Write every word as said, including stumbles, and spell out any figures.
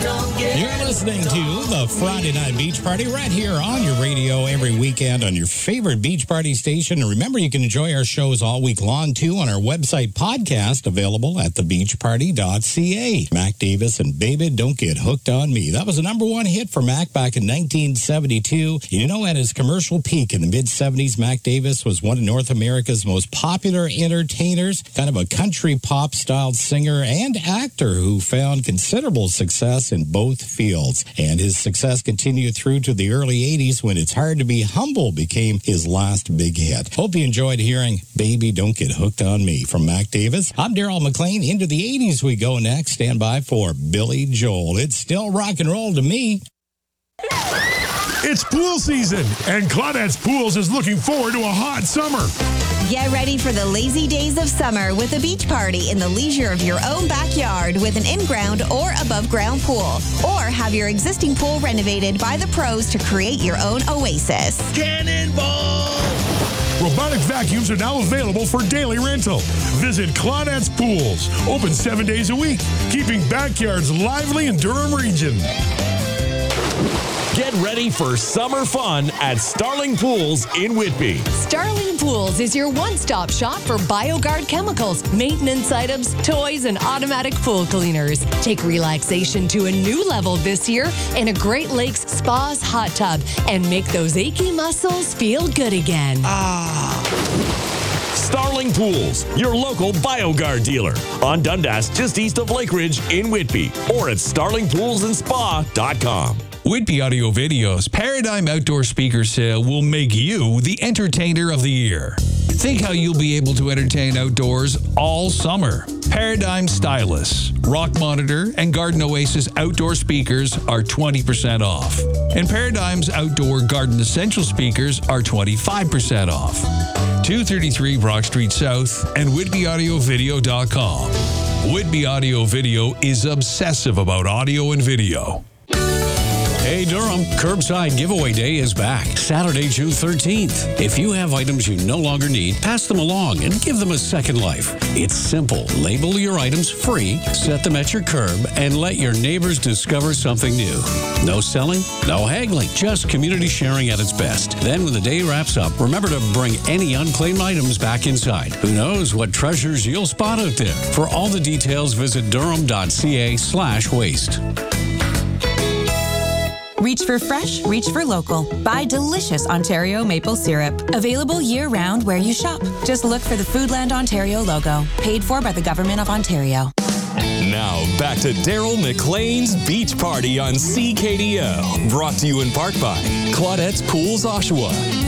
You're listening to the Friday Night Beach Party right here on your radio every weekend on your favorite beach party station. And remember, you can enjoy our shows all week long, too, on our website podcast, available at the beach party dot c a. Mac Davis and Baby Don't Get Hooked on Me. That was a number one hit for Mac back in nineteen seventy-two. You know, at his commercial peak in the mid-seventies, Mac Davis was one of North America's most popular entertainers, kind of a country pop-style singer and actor who found considerable success in both fields. And his success continued through to the early eighties when It's Hard to Be Humble became his last big hit. Hope you enjoyed hearing Baby Don't Get Hooked on Me from Mac Davis. I'm Daryl McLean. Into the eighties we go next. Stand by for Billy Joel. It's still rock and roll to me. It's pool season, and Claudette's Pools is looking forward to a hot summer. Get ready for the lazy days of summer with a beach party in the leisure of your own backyard with an in-ground or above-ground pool. Or have your existing pool renovated by the pros to create your own oasis. Cannonball! Robotic vacuums are now available for daily rental. Visit Claudette's Pools, open seven days a week, keeping backyards lively in Durham region. Get ready for summer fun at Starling Pools in Whitby. Starling Pools is your one-stop shop for BioGuard chemicals, maintenance items, toys, and automatic pool cleaners. Take relaxation to a new level this year in a Great Lakes Spas hot tub and make those achy muscles feel good again. Ah. Starling Pools, your local BioGuard dealer. On Dundas, just east of Lake Ridge in Whitby. Or at starling pools and spa dot com. Whitby Audio Video's Paradigm Outdoor Speaker Sale will make you the entertainer of the year. Think how you'll be able to entertain outdoors all summer. Paradigm Stylus, Rock Monitor, and Garden Oasis outdoor speakers are twenty percent off. And Paradigm's outdoor Garden Essential speakers are twenty-five percent off. two thirty-three Brock Street South and whitby audio video dot com. Whitby Audio Video is obsessive about audio and video. Hey Durham, Curbside Giveaway Day is back, Saturday, June thirteenth. If you have items you no longer need, pass them along and give them a second life. It's simple. Label your items free, set them at your curb, and let your neighbors discover something new. No selling, no haggling, just community sharing at its best. Then when the day wraps up, remember to bring any unclaimed items back inside. Who knows what treasures you'll spot out there. For all the details, visit durham dot c a slash waste. Reach for fresh, reach for local. Buy delicious Ontario maple syrup. Available year-round where you shop. Just look for the Foodland Ontario logo. Paid for by the Government of Ontario. Now, back to Daryl McLean's Beach Party on C K D O. Brought to you in part by Claudette's Pools Oshawa.